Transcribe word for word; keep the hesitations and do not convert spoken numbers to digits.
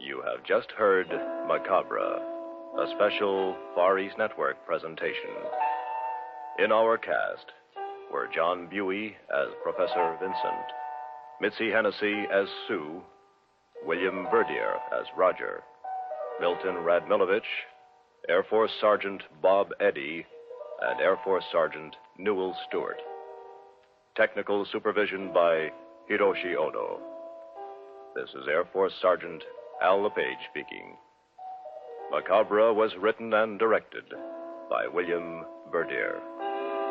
You have just heard Macabre, a special Far East Network presentation. In our cast were John Buey as Professor Vincent, Mitzi Hennessy as Sue, William Verdier as Roger, Milton Radmilovich, Air Force Sergeant Bob Eddy, and Air Force Sergeant Newell Stewart. Technical supervision by Hiroshi Odo. This is Air Force Sergeant Al LePage speaking. Macabre was written and directed by William Verdier.